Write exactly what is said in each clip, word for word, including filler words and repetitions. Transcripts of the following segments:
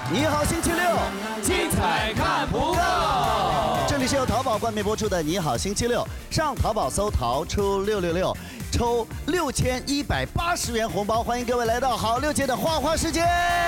你好星期六， 精彩看不够。 这里是由淘宝冠名播出的《你好星期六》，上淘宝搜淘出六六六，抽六千一百八十元红包，欢迎各位来到好六街的花花世界。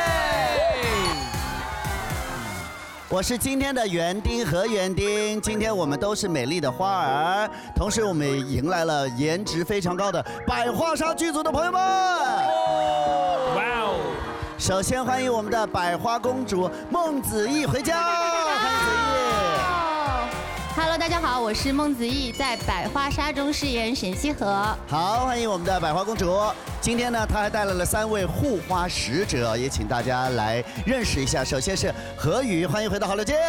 我是今天的园丁和园丁，今天我们都是美丽的花儿，同时我们也迎来了颜值非常高的百花杀剧组的朋友们。 哇哦！ 首先欢迎我们的百花公主孟子义回家，欢迎子义。 Hello， 大家好，我是孟子义，在百花杀中饰演沈西河。 好，欢迎我们的百花公主。今天呢，她还带来了三位护花使者，也请大家来认识一下。首先是何宇，欢迎回到好六街。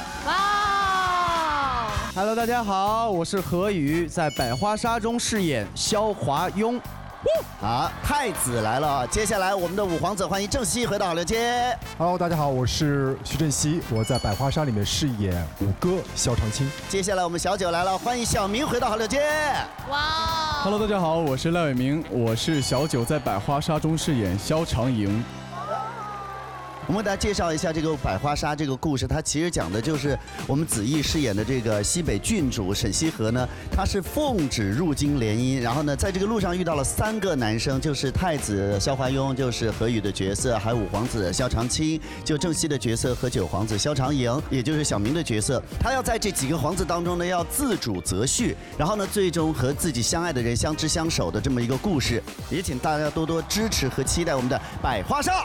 哇 ！Hello， 大家好，我是何宇，在百花杀中饰演萧华庸。 好，太子来了。接下来我们的五皇子，欢迎郑熙回到好六街。 Hello， 大家好，我是徐振熙，我在百花杀里面饰演五哥萧长青。 接下来我们小九来了，欢迎小明回到好六街。 哇 ！Hello， 大家好，我是赖伟明，我是小九，在百花杀中饰演萧长营。 我们给大家介绍一下这个百花杀这个故事，它其实讲的就是我们子义饰演的这个西北郡主沈西河呢，她是奉旨入京联姻，然后呢，在这个路上遇到了三个男生，就是太子萧华庸，就是何宇的角色，还有五皇子萧长青，就郑熙的角色和九皇子萧长营，也就是小明的角色。他要在这几个皇子当中呢，要自主择婿，然后呢，最终和自己相爱的人相知相守的这么一个故事，也请大家多多支持和期待我们的百花杀。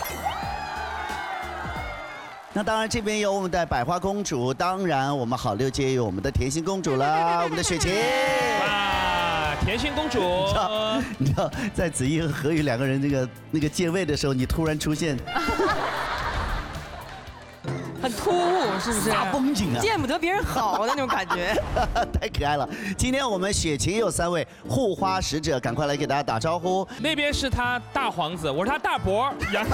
那当然，这边有我们的百花公主，当然我们好六街有我们的甜心公主啦，我们的雪晴。 哇，甜心公主！ 你知道，你知道在子怡和何宇两个人那个那个借位的时候，你突然出现， 很突兀，是不是？ 大风景啊， 见不得别人好的那种感觉， 太可爱了。今天我们雪晴也有三位护花使者，赶快来给大家打招呼。 那边是他大皇子，我是他大伯杨。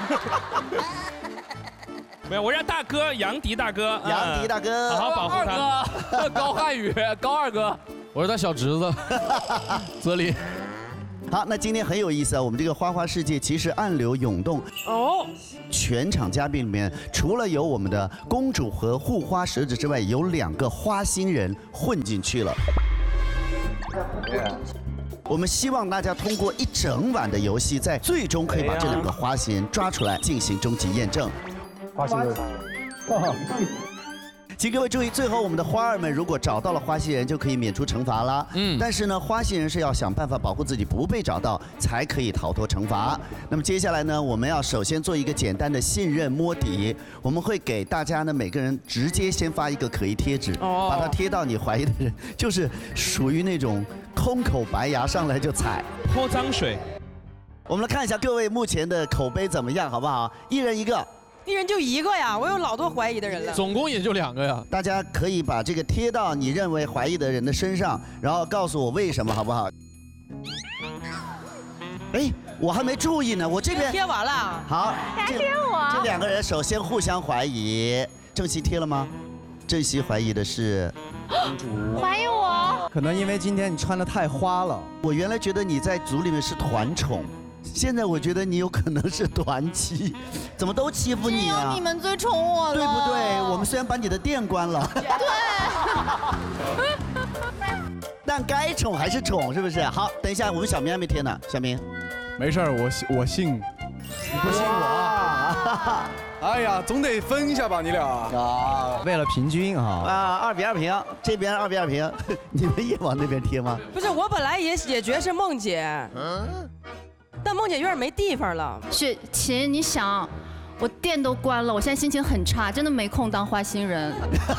没有，我是大哥杨迪大哥， 杨迪大哥， 好好保护他。 二哥，高瀚宇，高二哥，我是他小侄子，泽林。 好，那今天很有意思啊，我们这个花花世界其实暗流涌动哦。全场嘉宾里面，除了有我们的公主和护花使者之外，有两个花心人混进去了。我们希望大家通过一整晚的游戏，在最终可以把这两个花心人抓出来，进行终极验证。 花心人， 请各位注意，最后我们的花儿们如果找到了花心人，就可以免除惩罚了。嗯，但是呢，花心人是要想办法保护自己不被找到，才可以逃脱惩罚。那么接下来呢，我们要首先做一个简单的信任摸底，我们会给大家呢每个人直接先发一个可疑贴纸，哦、把它贴到你怀疑的人，就是属于那种空口白牙上来就踩， 泼脏水。 我们来看一下各位目前的口碑怎么样，好不好？一人一个。 一人就一个呀，我有老多怀疑的人了。 总共也就两个呀。 大家可以把这个贴到你认为怀疑的人的身上，然后告诉我为什么，好不好？哎，我还没注意呢，我这边贴完了。 好， 这贴我。 这两个人首先互相怀疑，郑熙贴了吗？郑熙怀疑的是公主。 怀疑我？ 可能因为今天你穿得太花了。 我原来觉得你在组里面是团宠。现在我觉得你有可能是团欺，怎么都欺负你啊？ 只有你们最宠我了， 对不对？我们虽然把你的店关了， 对， 但该宠还是宠，是不是？好，等一下，我们小明还没贴呢，小明， 没事儿，我信我信，你不信我？哎呀，总得分一下吧，你俩啊，为了平均啊啊，二比二平，这边二比二平，你们也往那边贴吗？ 不是，我本来也也觉得是梦姐。嗯。但梦姐有点没地方了。 雪晴，你想，我店都关了，我现在心情很差，真的没空当花心人。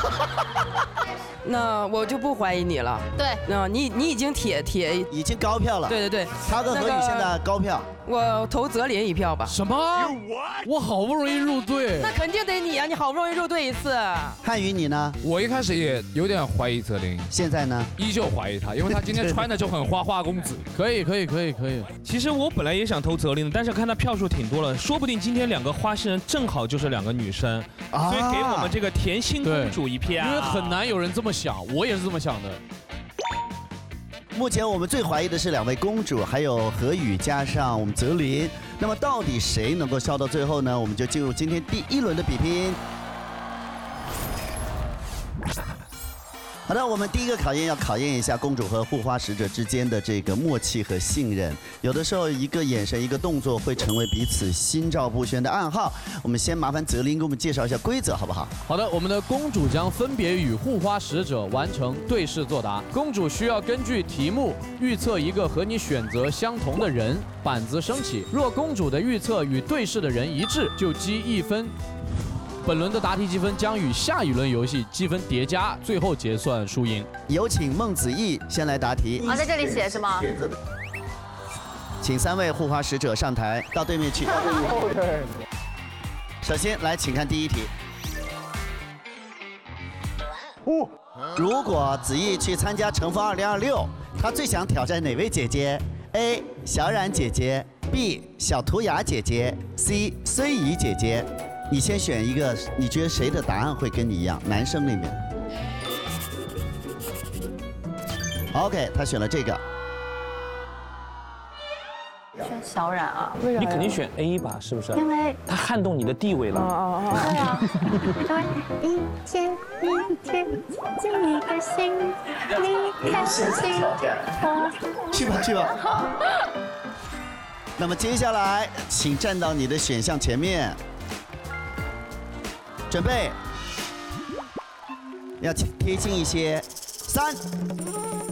那我就不怀疑你了。 对， 那你你已经铁铁已经高票了。 对对对， 他跟何宇现在高票。 我投泽林一票吧。 什么？我好不容易入队。 那肯定得你啊！你好不容易入队一次。 瀚宇你呢？ 我一开始也有点怀疑泽林， 现在呢？ 依旧怀疑他，因为他今天穿的就很花花公子。 可以可以可以可以。 其实我本来也想投泽林的，但是看他票数挺多了，说不定今天两个花心人正好就是两个女生，啊、所以给我们这个甜心公主一票、啊。 因为很难有人这么想，我也是这么想的。 目前我们最怀疑的是两位公主，还有何宇加上我们泽林。那么到底谁能够笑到最后呢？我们就进入今天第一轮的比拼。好的，我们第一个考验要考验一下公主和护花使者之间的这个默契和信任。有的时候一个眼神、一个动作会成为彼此心照不宣的暗号。我们先麻烦泽林给我们介绍一下规则，好不好？ 好的，我们的公主将分别与护花使者完成对视作答。公主需要根据题目预测一个和你选择相同的人，板子升起。若公主的预测与对视的人一致，就积一分。本轮的答题积分将与下一轮游戏积分叠加，最后结算输赢。 有请孟子义先来答题。 啊，在这里写是吗？ 请三位护花使者上台，到对面去。首先来，请看第一题。哦，如果子毅去参加乘风二零二六，他最想挑战哪位姐姐 ？A. 小冉姐姐 ，B. 小图雅姐姐 ，C. 孙怡姐姐。你先选一个，你觉得谁的答案会跟你一样？男生里面。OK， 他选了这个。 选小冉啊？ 你肯定选 A 吧？是不是？ 因为他撼动你的地位了。 哦哦对啊。因为一天一天进你的心，你开始心我。 去吧去吧。那么接下来，请站到你的选项前面。准备，要贴近一些。三、